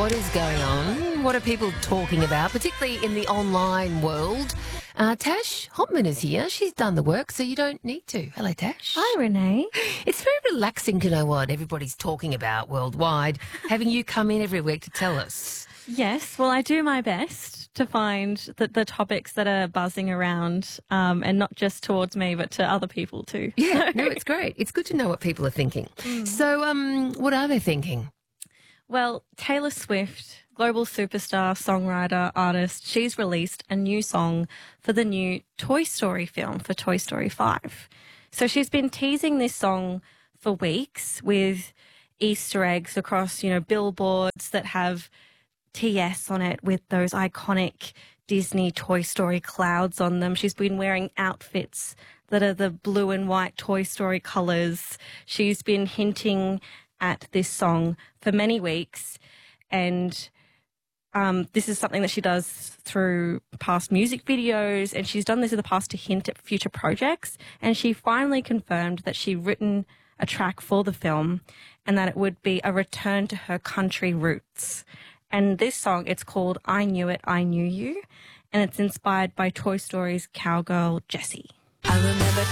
What is going on? What are people talking about, particularly in the online world? Tash Hopman is here. She's done the work, so you don't need to. Hello, Tash. Hi, Renee. It's very relaxing to know what everybody's talking about worldwide, having you come in every week to tell us. Yes, well, I do my best to find the topics that are buzzing around, and not just towards me, but to other people too. Yeah, no, it's great. It's good to know what people are thinking. So, what are they thinking? Well, Taylor Swift, global superstar, songwriter, artist, she's released a new song for the new Toy Story film, for Toy Story 5. So she's been teasing this song for weeks with Easter eggs across, billboards that have TS on it with those iconic Disney Toy Story clouds on them. She's been wearing outfits that are the blue and white Toy Story colours. She's been hinting at this song for many weeks, and this is something that she does through past music videos, and she's done this in the past to hint at future projects, and she finally confirmed that she'd written a track for the film and that it would be a return to her country roots. And this song, it's called I Knew It, I Knew You, and it's inspired by Toy Story's cowgirl Jessie. I remember